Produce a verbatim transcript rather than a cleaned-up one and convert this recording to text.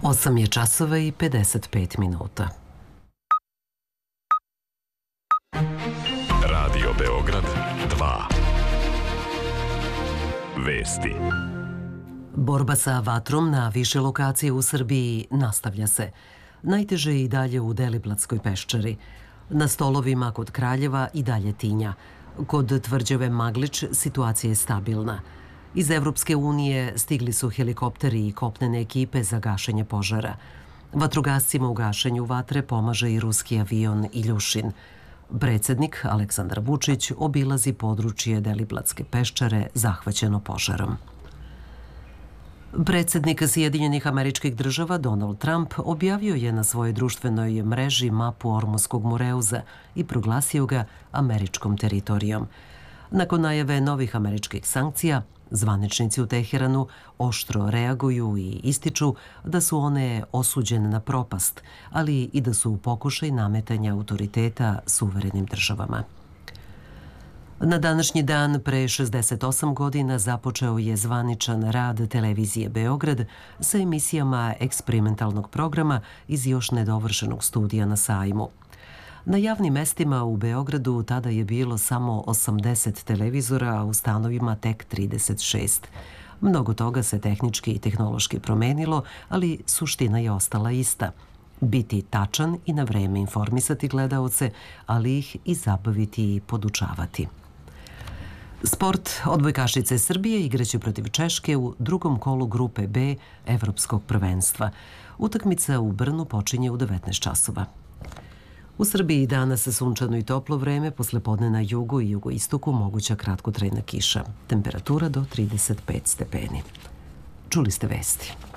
osam je časova i pedeset pet minuta. Radio Beograd dva. Vesti. Borba sa vatrom na više lokacije u Srbiji nastavlja se. Najteže je i dalje u Deliblatskoj peščari. Na stolovima kod Kraljeva i dalje tinja. Kod tvrđave Maglič situacija je stabilna. Iz Evropske unije stigli su helikopteri i kopnene ekipe za gašenje požara. Vatrogascima u gašenju vatre pomaže i ruski avion Iljušin. Predsednik Aleksandar Vučić obilazi područje Deliblatske peščare zahvaćeno požarom. Predsednik Sjedinjenih Američkih Država Donald Trump objavio je na svojoj društvenoj mreži mapu Ormuskog Moreuza i proglasio ga američkom teritorijom. Nakon najave novih američkih sankcija, zvaničnici u Teheranu oštro reaguju i ističu da su one osuđene na propast, ali i da su u pokušaj nametanja autoriteta suverenim državama. Na današnji dan pre šezdeset osam godina započeo je zvaničan rad televizije Beograd sa emisijama eksperimentalnog programa iz još nedovršenog studija na Sajmu. Na javnim mestima u Beogradu tada je bilo samo osamdeset televizora, a u stanovima tek trideset šest. Mnogo toga se tehnički i tehnološki promenilo, ali suština je ostala ista. Biti tačan i na vreme informisati gledaoce, ali ih i zabaviti i podučavati. Sport. Odbojkašice Srbije igraće protiv Češke u drugom kolu grupe B Evropskog prvenstva. Utakmica u Brnu počinje u devetnaest časova. U Srbiji danas sunčano i toplo vreme, posle podne na jugu i jugoistoku moguća kratkotrajna kiša. Temperatura do trideset pet stepeni. Čuli ste vesti.